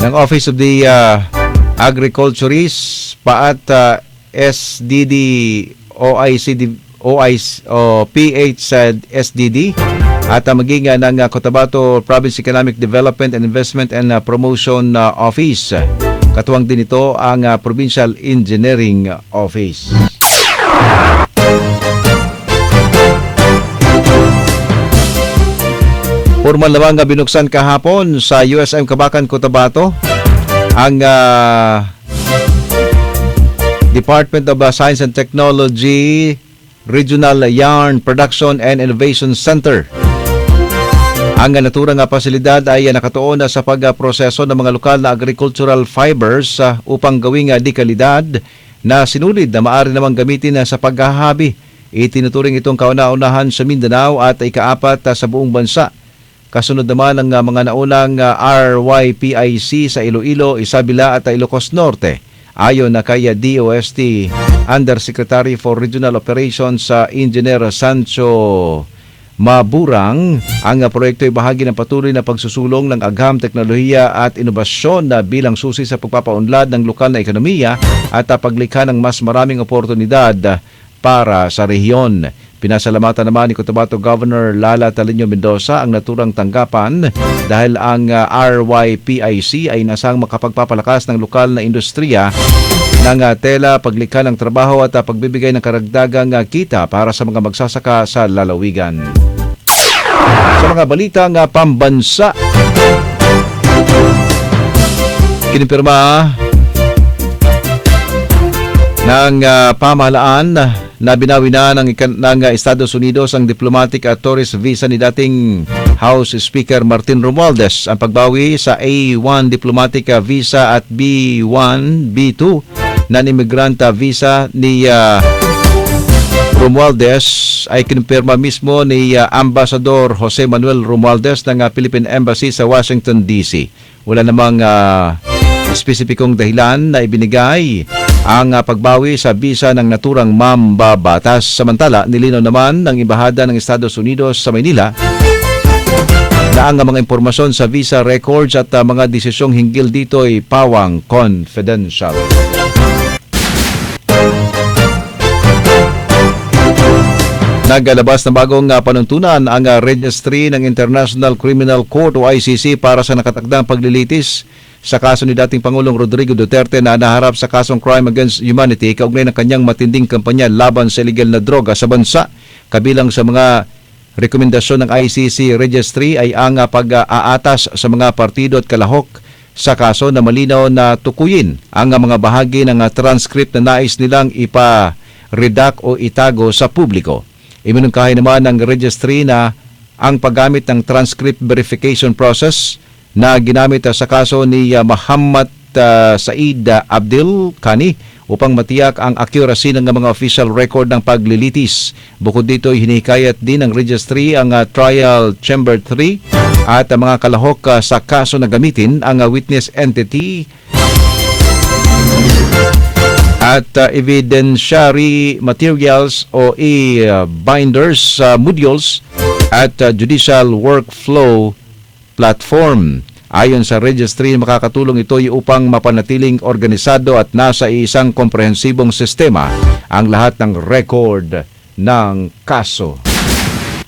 ng Office of the Agriculturist paat SDD PH SDD at maging ng Cotabato Province Economic Development and Investment and Promotion Office. Katuwang din ito ang Provincial Engineering Office. Formal naman binuksan kahapon sa USM Kabakan, Cotabato ang Department of Science and Technology Regional Yarn Production and Innovation Center. Ang naturang pasilidad ay nakatuon sa pagproseso ng mga lokal na agricultural fibers upang gawing dekalidad na sinulid na maaari namang gamitin sa paghahabi. Itinuturing itong kauna-unahan sa Mindanao at ikaapat sa buong bansa. Kasunod naman ang mga naunang RYPIC sa Iloilo, Isabela at Ilocos Norte. Ayon na kay DOST Undersecretary for Regional Operations Engineer Sancho Maburang, ang proyekto ay bahagi ng patuloy na pagsusulong ng agham, teknolohiya at inobasyon na bilang susi sa pagpapaunlad ng lokal na ekonomiya at paglikha ng mas maraming oportunidad para sa rehiyon. Pinasalamatan naman ni Cotabato Governor Lala Talino Mendoza ang naturang tanggapan dahil ang RYPIC ay nasang makapagpapalakas ng lokal na industriya ng tela, paglikha ng trabaho at pagbibigay ng karagdagang kita para sa mga magsasaka sa lalawigan. Sa mga balitang pambansa, kinipirma ng pamahalaan na binawi na ng Estados Unidos ang diplomatic at tourist visa ni dating House Speaker Martin Romualdez. Ang pagbawi sa A1 diplomatic visa at B1, B2 na immigrant visa ni Romualdez ay kinumpirma mismo ni Ambassador Jose Manuel Romualdez ng Philippine Embassy sa Washington, D.C. Wala namang espesipikong dahilan na ibinigay ang pagbawi sa bisa ng naturang mambabatas. Samantala, nilinaw naman ng Embahada ng Estados Unidos sa Maynila na ang mga impormasyon sa visa records at mga desisyong hinggil dito ay pawang confidential. Naglalabas ng bagong panuntunan ang registry ng International Criminal Court o ICC para sa nakatakdang paglilitis sa kaso ni dating Pangulong Rodrigo Duterte na naharap sa kasong crime against humanity kaugnay ng kanyang matinding kampanya laban sa illegal na droga sa bansa. Kabilang sa mga rekomendasyon ng ICC registry ay ang pag-aatas sa mga partido at kalahok sa kaso na malinaw na tukuyin ang mga bahagi ng transcript na nais nilang ipa-redact o itago sa publiko. Iminungkahi naman ng registry na ang paggamit ng transcript verification process na ginamit sa kaso ni Muhammad Said Abdul Kani upang matiyak ang accuracy ng mga official record ng paglilitis. Bukod dito, hinihikayat din ng registry ang Trial Chamber 3 at mga kalahok sa kaso na gamitin ang witness entity at evidentiary materials o e-binders, modules at judicial workflow platform. Ayon sa registry, makakatulong ito upang mapanatiling organisado at nasa isang komprehensibong sistema ang lahat ng record ng kaso.